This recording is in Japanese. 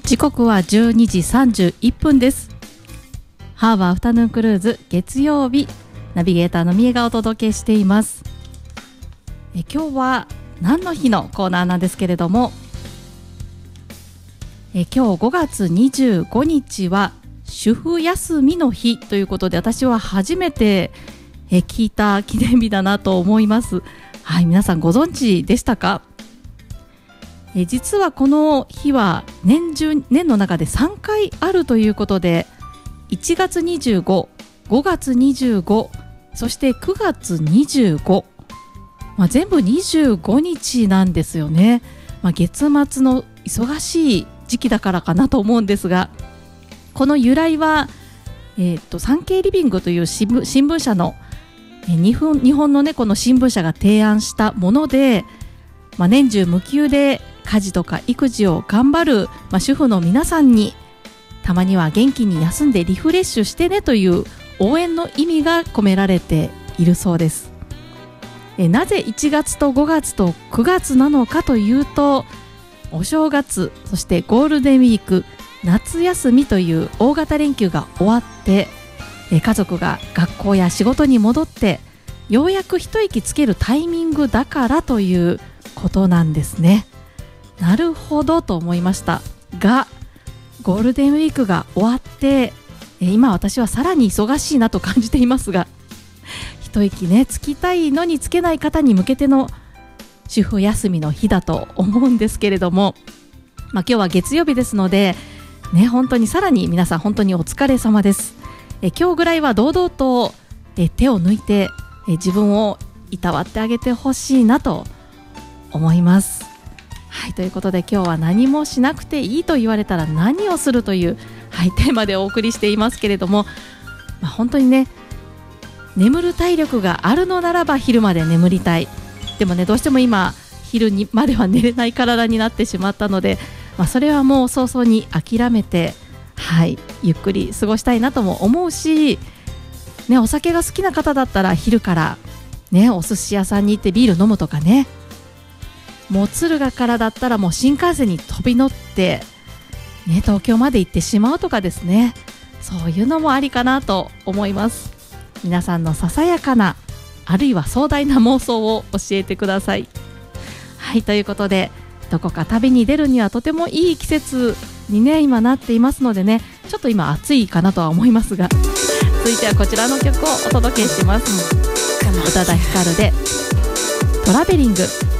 時刻は12時31分です。ハーバーアフタヌーンクルーズ月曜日、ナビゲーターのみえがお届けしています。今日は何の日のコーナーなんですけれども、今日5月25日は主婦休みの日ということで、私は初めて聞いた記念日だなと思います。はい、皆さんご存知でしたか？実はこの日は年の中で3回あるということで、1月25、5月25、そして9月25、全部25日なんですよね。月末の忙しい時期だからかなと思うんですが、この由来は、産経リビングという新聞社の日本のね、この新聞社が提案したもので、年中無休で家事とか育児を頑張る、主婦の皆さんにたまには元気に休んでリフレッシュしてねという応援の意味が込められているそうです。なぜ1月と5月と9月なのかというと、お正月、そしてゴールデンウィーク、夏休みという大型連休が終わって、家族が学校や仕事に戻ってようやく一息つけるタイミングだからということなんですね。なるほどと思いましたが、ゴールデンウィークが終わって今私はさらに忙しいなと感じていますが、一息ねつきたいのにつけない方に向けての主婦休みの日だと思うんですけれども、今日は月曜日ですのでね、本当にさらに皆さん本当にお疲れ様です。今日ぐらいは堂々と手を抜いて自分をいたわってあげてほしいなと思います。はい、ということで今日は何もしなくていいと言われたら何をするという、テーマでお送りしていますけれども、本当にね、眠る体力があるのならば昼まで眠りたい。でもね、どうしても今昼にまでは寝れない体になってしまったので、それはもう早々に諦めて、ゆっくり過ごしたいなとも思うし、ね、お酒が好きな方だったら昼からね、お寿司屋さんに行ってビール飲むとかね、もう敦賀からだったらもう新幹線に飛び乗って、ね、東京まで行ってしまうとかですね、そういうのもありかなと思います。皆さんのささやかな、あるいは壮大な妄想を教えてください。はい、ということでどこか旅に出るにはとてもいい季節にね今なっていますのでね、ちょっと今暑いかなとは思いますが、続いてはこちらの曲をお届けします。宇多田ヒカルでトラベリング。